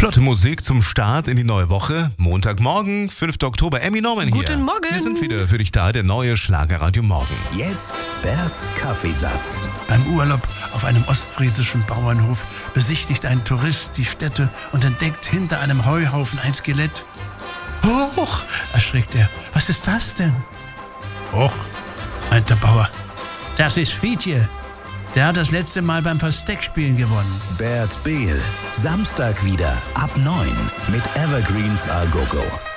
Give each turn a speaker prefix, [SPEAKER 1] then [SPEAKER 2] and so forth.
[SPEAKER 1] Flotte Musik zum Start in die neue Woche. Montagmorgen, 5. Oktober. Emmy Norman hier.
[SPEAKER 2] Guten Morgen.
[SPEAKER 1] Wir sind wieder für dich da, der neue Schlagerradio Morgen.
[SPEAKER 3] Jetzt Berts Kaffeesatz.
[SPEAKER 4] Beim Urlaub auf einem ostfriesischen Bauernhof besichtigt ein Tourist die Stätte und entdeckt hinter einem Heuhaufen ein Skelett. Hoch, erschrickt er. Was ist das denn? Hoch, meint der Bauer. Das ist Fietje. Der hat das letzte Mal beim Versteckspielen gewonnen.
[SPEAKER 3] Bert Behl. Samstag wieder ab 9 mit Evergreens A Go Go.